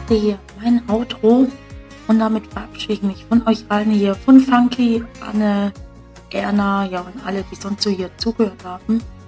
Ende hier mein Outro und damit verabschiede ich mich von euch allen hier, von Funky, Anne, Erna, ja und alle, die sonst so hier zugehört haben.